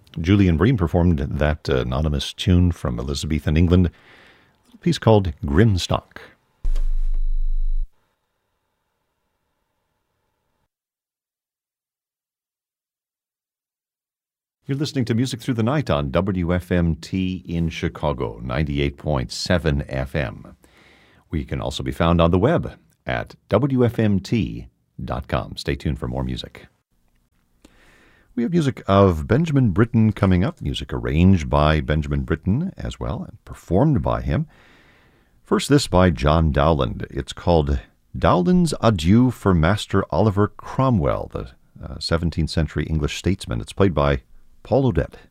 Julian Bream performed that anonymous tune from Elizabethan England, a piece called Grimstock. You're listening to Music Through the Night on WFMT in Chicago, 98.7 FM. We can also be found on the web at WFMT.com. Stay tuned for more music. We have music of Benjamin Britten coming up, music arranged by Benjamin Britten as well, and performed by him. First, this by John Dowland. It's called Dowland's Adieu for Master Oliver Cromwell, the 17th century English statesman. It's played by Paul Odette.